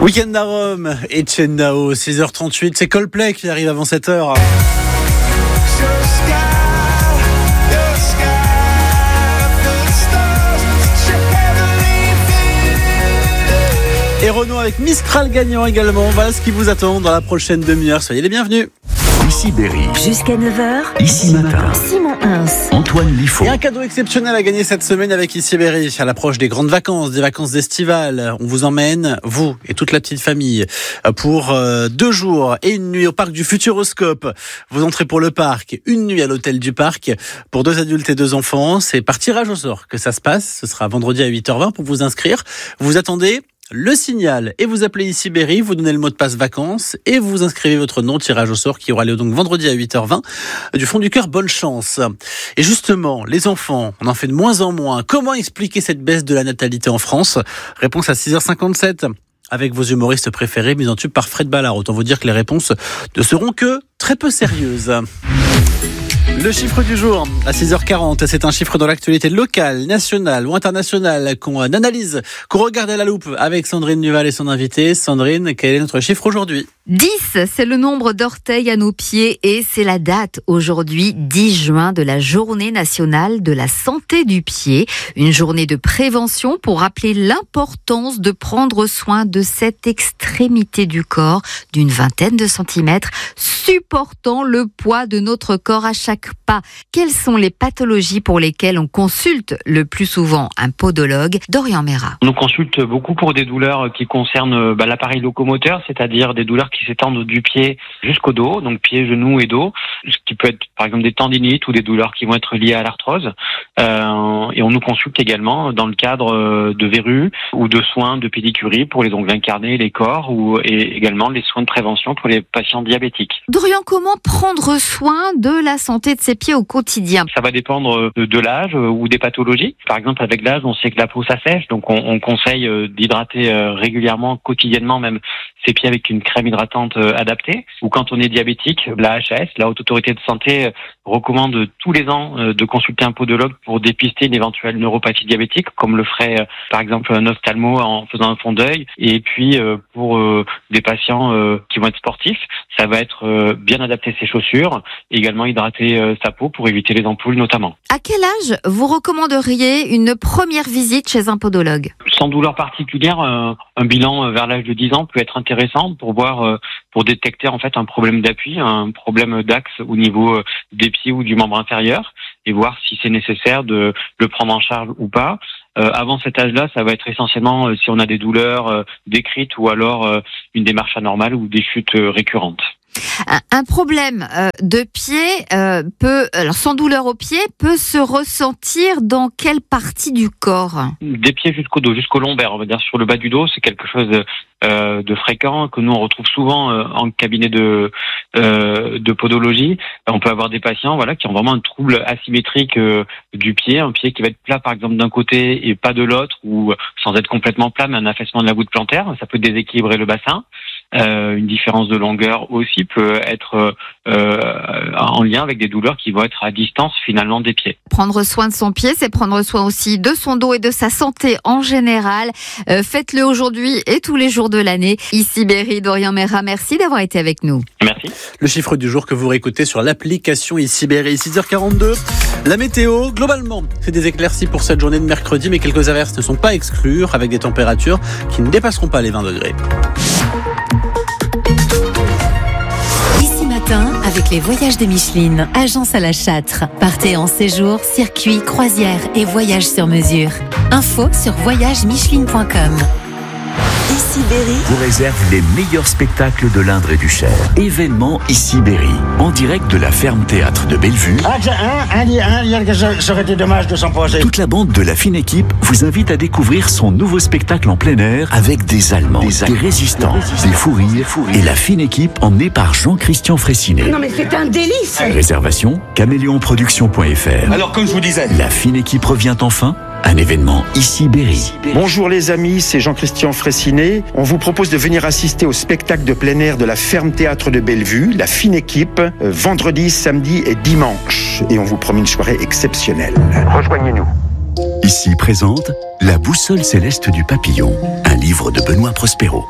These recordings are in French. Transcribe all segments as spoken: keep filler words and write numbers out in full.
Week-end à Rome et Chendao, six heures trente-huit, c'est Coldplay qui arrive avant sept heures. Et Renaud avec Mistral gagnant également. Voilà ce qui vous attend dans la prochaine demi-heure. Soyez les bienvenus. Ici Berry. Jusqu'à neuf heures. Ici Matin. Simon Hins. Antoine Liffaut. Et un cadeau exceptionnel à gagner cette semaine avec Ici Berry. À l'approche des grandes vacances, des vacances estivales, on vous emmène, vous et toute la petite famille, pour deux jours et une nuit au parc du Futuroscope. Vous entrez pour le parc, une nuit à l'hôtel du parc pour deux adultes et deux enfants. C'est par tirage au sort que ça se passe. Ce sera vendredi à huit heures vingt pour vous inscrire. Vous attendez le signal et vous appelez Ici Berry, vous donnez le mot de passe vacances et vous inscrivez votre nom, tirage au sort qui aura lieu donc vendredi à huit heures vingt. Du fond du cœur, bonne chance. Et justement, les enfants, on en fait de moins en moins. Comment expliquer cette baisse de la natalité en France? Réponse à six heures cinquante-sept. Avec vos humoristes préférés mis en tube par Fred Ballard. Autant vous dire que les réponses ne seront que très peu sérieuses. Le chiffre du jour, à six heures quarante, c'est un chiffre dans l'actualité locale, nationale ou internationale qu'on analyse, qu'on regarde à la loupe avec Sandrine Duval et son invité. Sandrine, quel est notre chiffre aujourd'hui ? dix, c'est le nombre d'orteils à nos pieds et c'est la date aujourd'hui, dix juin, de la journée nationale de la santé du pied. Une journée de prévention pour rappeler l'importance de prendre soin de cette extrémité du corps d'une vingtaine de centimètres, supportant le poids de notre corps à chaque pas. Quelles sont les pathologies pour lesquelles on consulte le plus souvent un podologue? Dorian Mera. On nous consulte beaucoup pour des douleurs qui concernent bah, l'appareil locomoteur, c'est-à-dire des douleurs qui s'étendent du pied jusqu'au dos, donc pied, genoux et dos, ce qui peut être par exemple des tendinites ou des douleurs qui vont être liées à l'arthrose. Euh, et on nous consulte également dans le cadre de verrues ou de soins de pédicurie pour les ongles incarnés, les corps, ou et également les soins de prévention pour les patients diabétiques. Dorian, comment prendre soin de la santé de ses pieds au quotidien? Ça va dépendre de, de l'âge ou des pathologies. Par exemple, avec l'âge, on sait que la peau s'assèche, donc on, on conseille d'hydrater régulièrement, quotidiennement même, ses pieds avec une crème hydratante adaptée. Ou quand on est diabétique, la H A S, la Haute Autorité de Santé, recommande tous les ans de consulter un podologue pour dépister une éventuelle neuropathie diabétique, comme le ferait par exemple un ophtalmo en faisant un fond d'œil. Et puis pour des patients qui vont être sportifs, ça va être bien adapter ses chaussures, et également hydrater sa peau pour éviter les ampoules notamment. À quel âge vous recommanderiez une première visite chez un podologue? Sans douleur particulière, un, un bilan vers l'âge de dix ans peut être intéressant pour voir, pour détecter en fait un problème d'appui, un problème d'axe au niveau des pieds ou du membre inférieur, et voir si c'est nécessaire de le prendre en charge ou pas. Euh, avant cet âge-là, ça va être essentiellement euh, si on a des douleurs euh, décrites ou alors euh, une démarche anormale ou des chutes euh, récurrentes. Un problème euh, de pied euh, peut, alors sans douleur au pied, peut se ressentir dans quelle partie du corps? Des pieds jusqu'au dos, jusqu'au lombaire, on va dire sur le bas du dos, c'est quelque chose de, euh, de fréquent que nous on retrouve souvent euh, en cabinet de euh, de podologie. On peut avoir des patients, voilà, qui ont vraiment un trouble asymétrique euh, du pied, un pied qui va être plat par exemple d'un côté et pas de l'autre, ou sans être complètement plat, mais un affaissement de la voûte plantaire, ça peut déséquilibrer le bassin. Euh, une différence de longueur aussi peut être euh, en lien avec des douleurs qui vont être à distance finalement des pieds. Prendre soin de son pied, c'est prendre soin aussi de son dos et de sa santé en général. Euh, faites-le aujourd'hui et tous les jours de l'année. Ici Berry, Dorian Mera, merci d'avoir été avec nous. Merci. Le chiffre du jour que vous réécoutez sur l'application Ici Berry, six heures quarante-deux. La météo, globalement, c'est des éclaircies pour cette journée de mercredi, mais quelques averses ne sont pas exclues, avec des températures qui ne dépasseront pas les vingt degrés. Ici Matin, avec les voyages de Micheline, agence à la Châtre. Partez en séjour, circuit, croisière et voyage sur mesure. Info sur voyage micheline point com. Ici Berry vous réserve les meilleurs spectacles de l'Indre et du Cher. Événement Ici Berry, en direct de la ferme théâtre de Bellevue. Ah, un, un, un, ça aurait été dommage de s'en poser. Toute la bande de la fine équipe vous invite à découvrir son nouveau spectacle en plein air avec des Allemands, des, des résistants, des, des fous rires et la fine équipe emmenée par Jean-Christian Fraissinet. Non mais c'est un délice. Réservation caméléon production point f r. Alors comme je vous disais, la fine équipe revient enfin. Un événement Ici Berry. Bonjour les amis, c'est Jean-Christian Fraissinet. On vous propose de venir assister au spectacle de plein air de la ferme théâtre de Bellevue, la fine équipe, euh, vendredi, samedi et dimanche. Et on vous promet une soirée exceptionnelle. Rejoignez-nous. Ici présente La boussole céleste du papillon, un livre de Benoît Prospero.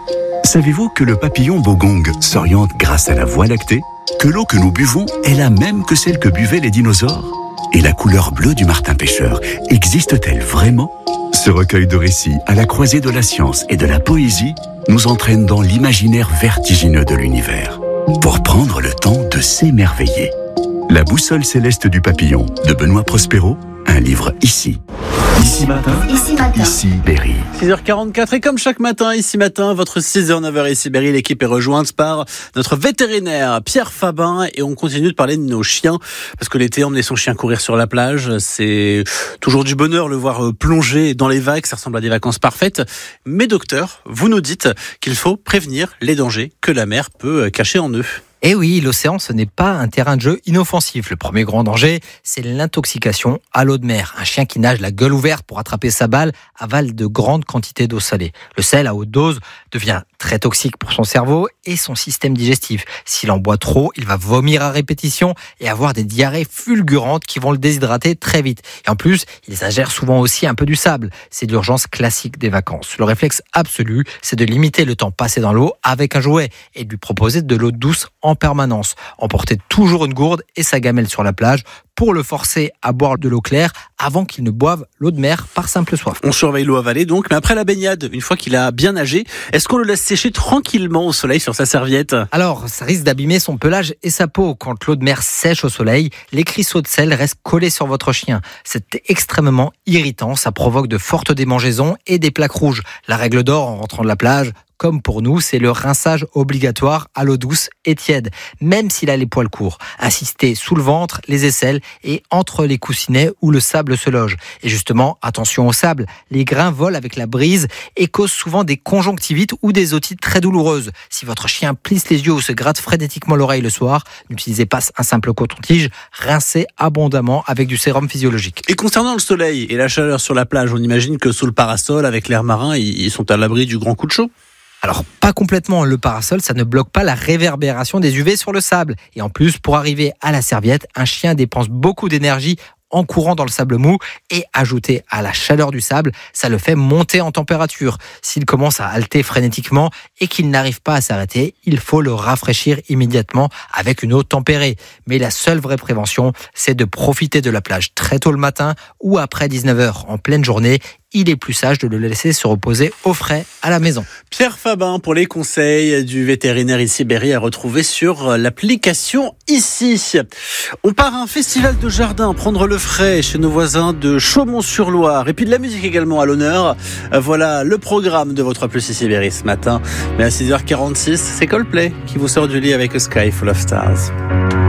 Savez-vous que le papillon bogong s'oriente grâce à la voie lactée? Que l'eau que nous buvons est la même que celle que buvaient les dinosaures? Et la couleur bleue du martin-pêcheur existe-t-elle vraiment? Ce recueil de récits à la croisée de la science et de la poésie nous entraîne dans l'imaginaire vertigineux de l'univers pour prendre le temps de s'émerveiller. La boussole céleste du papillon de Benoît Prospero, un livre ici. Ici matin, Ici matin. ici Berry. six heures quarante-quatre et comme chaque matin, ici matin, votre six heures neuf heures ici Berry, l'équipe est rejointe par notre vétérinaire Pierre Fabin et on continue de parler de nos chiens parce que l'été, emmener son chien courir sur la plage, c'est toujours du bonheur le voir plonger dans les vagues, ça ressemble à des vacances parfaites. Mais docteur, vous nous dites qu'il faut prévenir les dangers que la mer peut cacher en eux. Eh oui, l'océan, ce n'est pas un terrain de jeu inoffensif. Le premier grand danger, c'est l'intoxication à l'eau de mer. Un chien qui nage la gueule ouverte pour attraper sa balle avale de grandes quantités d'eau salée. Le sel à haute dose devient très toxique pour son cerveau et son système digestif. S'il en boit trop, il va vomir à répétition et avoir des diarrhées fulgurantes qui vont le déshydrater très vite. Et en plus, il ingère souvent aussi un peu du sable. C'est l'urgence classique des vacances. Le réflexe absolu, c'est de limiter le temps passé dans l'eau avec un jouet et de lui proposer de l'eau douce en permanence. Emporter toujours une gourde et sa gamelle sur la plage pour le forcer à boire de l'eau claire avant qu'il ne boive l'eau de mer par simple soif. On surveille l'eau avalée donc, mais après la baignade, une fois qu'il a bien nagé, est-ce qu'on le laisse sécher tranquillement au soleil sur sa serviette? Alors, ça risque d'abîmer son pelage et sa peau. Quand l'eau de mer sèche au soleil, les cristaux de sel restent collés sur votre chien. C'est extrêmement irritant, ça provoque de fortes démangeaisons et des plaques rouges. La règle d'or en rentrant de la plage, comme pour nous, c'est le rinçage obligatoire à l'eau douce et tiède, même s'il a les poils courts. Insistez sous le ventre, les aisselles et entre les coussinets où le sable se loge. Et justement, attention au sable, les grains volent avec la brise et causent souvent des conjonctivites ou des otites très douloureuses. Si votre chien plisse les yeux ou se gratte frénétiquement l'oreille le soir, n'utilisez pas un simple coton-tige, rincez abondamment avec du sérum physiologique. Et concernant le soleil et la chaleur sur la plage, on imagine que sous le parasol, avec l'air marin, ils sont à l'abri du grand coup de chaud? Alors, pas complètement, le parasol, ça ne bloque pas la réverbération des U V sur le sable. Et en plus, pour arriver à la serviette, un chien dépense beaucoup d'énergie en courant dans le sable mou et ajouté à la chaleur du sable, ça le fait monter en température. S'il commence à halter frénétiquement et qu'il n'arrive pas à s'arrêter, il faut le rafraîchir immédiatement avec une eau tempérée. Mais la seule vraie prévention, c'est de profiter de la plage très tôt le matin ou après dix-neuf heures en pleine journée. Il est plus sage de le laisser se reposer au frais à la maison. Pierre Fabin pour les conseils du vétérinaire ici Berry à retrouver sur l'application ici. On part à un festival de jardin, prendre le frais chez nos voisins de Chaumont-sur-Loire et puis de la musique également à l'honneur. Voilà le programme de votre plus ici Berry ce matin. Mais à six heures quarante-six, c'est Coldplay qui vous sort du lit avec A Sky Full of Stars.